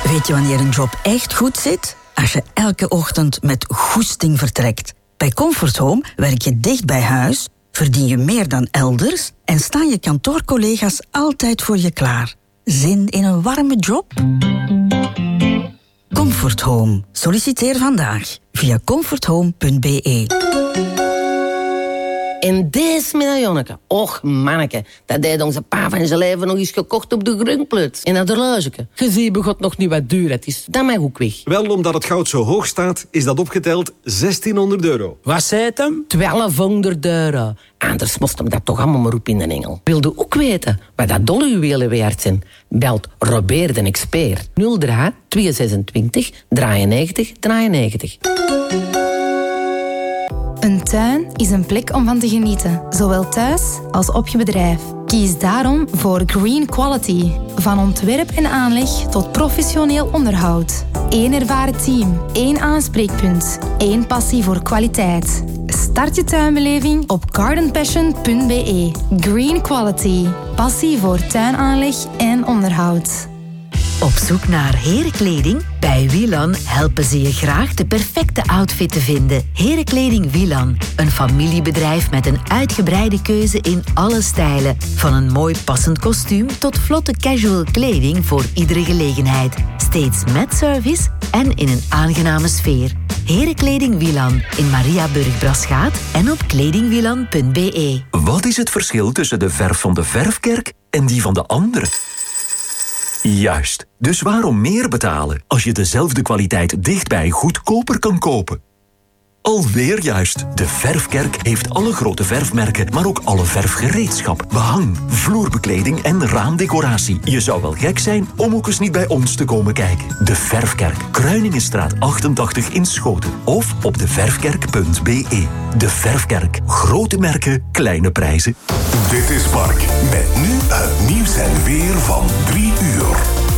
Weet je wanneer een job echt goed zit? Als je elke ochtend met goesting vertrekt. Bij Comfort Home werk je dicht bij huis, verdien je meer dan elders en staan je kantoorcollega's altijd voor je klaar. Zin in een warme job? Comfort Home. Solliciteer vandaag via comforthome.be. En deze middag, Jonneke. Och, manneke. Dat deed onze pa van zijn leven nog eens gekocht op de Grungplut. En dat horlogeke. Je ziet begot nog niet wat duur het is. Dat mag ook weg. Wel, omdat het goud zo hoog staat, is dat opgeteld €1600. Wat zei het hem? €1200. Anders moest hem dat toch allemaal maar op in de engel. Wilde ook weten wat dat dolle juwelen waard zijn? Belt Robert de Expert. 03 226 93 93. Een tuin is een plek om van te genieten, zowel thuis als op je bedrijf. Kies daarom voor Green Quality. Van ontwerp en aanleg tot professioneel onderhoud. 1 ervaren team, 1 aanspreekpunt, 1 passie voor kwaliteit. Start je tuinbeleving op gardenpassion.be. Green Quality. Passie voor tuinaanleg en onderhoud. Op zoek naar herenkleding? Bij Wilan helpen ze je graag de perfecte outfit te vinden. Herenkleding Wilan. Een familiebedrijf met een uitgebreide keuze in alle stijlen. Van een mooi passend kostuum tot vlotte casual kleding voor iedere gelegenheid. Steeds met service en in een aangename sfeer. Herenkleding Wilan in Mariaburg-Braschaat en op kledingwilan.be. Wat is het verschil tussen de verf van de verfkerk en die van de andere? Juist. Dus waarom meer betalen als je dezelfde kwaliteit dichtbij goedkoper kan kopen? Alweer juist. De Verfkerk heeft alle grote verfmerken, maar ook alle verfgereedschap, behang, vloerbekleding en raamdecoratie. Je zou wel gek zijn om ook eens niet bij ons te komen kijken. De Verfkerk, Kruiningenstraat 88 in Schoten. Of op deverfkerk.be. De Verfkerk. Grote merken, kleine prijzen. Dit is Mark. Met nu het nieuws en weer van 3 uur.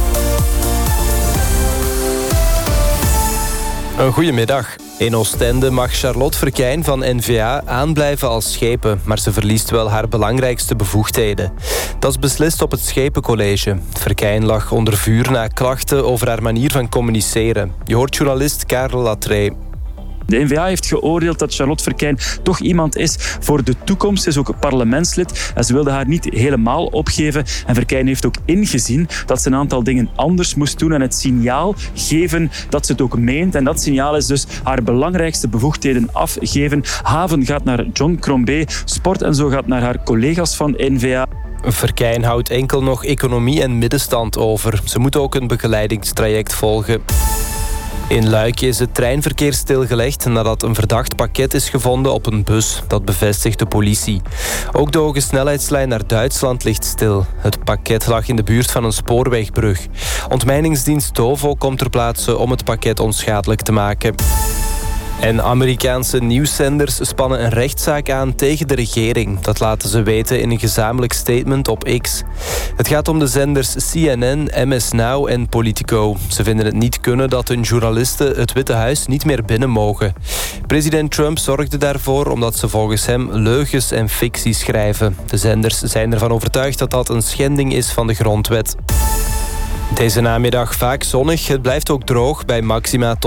Een goedemiddag. In Oostende mag Charlotte Verkijn van N-VA aanblijven als schepen, maar ze verliest wel haar belangrijkste bevoegdheden. Dat is beslist op het Schepencollege. Verkijn lag onder vuur na klachten over haar manier van communiceren. Je hoort journalist Karel Latrey. De N-VA heeft geoordeeld dat Charlotte Verkijn toch iemand is voor de toekomst. Ze is ook parlementslid en ze wilde haar niet helemaal opgeven. En Verkijn heeft ook ingezien dat ze een aantal dingen anders moest doen en het signaal geven dat ze het ook meent. En dat signaal is dus haar belangrijkste bevoegdheden afgeven. Haven gaat naar John Crombie, sport en zo gaat naar haar collega's van N-VA. Verkijn houdt enkel nog economie en middenstand over. Ze moet ook een begeleidingstraject volgen. In Luik is het treinverkeer stilgelegd nadat een verdacht pakket is gevonden op een bus. Dat bevestigt de politie. Ook de hoge snelheidslijn naar Duitsland ligt stil. Het pakket lag in de buurt van een spoorwegbrug. Ontmijningsdienst TOVO komt ter plaatse om het pakket onschadelijk te maken. En Amerikaanse nieuwszenders spannen een rechtszaak aan tegen de regering. Dat laten ze weten in een gezamenlijk statement op X. Het gaat om de zenders CNN, MS Now en Politico. Ze vinden het niet kunnen dat hun journalisten het Witte Huis niet meer binnen mogen. President Trump zorgde daarvoor omdat ze volgens hem leugens en fictie schrijven. De zenders zijn ervan overtuigd dat dat een schending is van de grondwet. Deze namiddag vaak zonnig. Het blijft ook droog bij maxima tot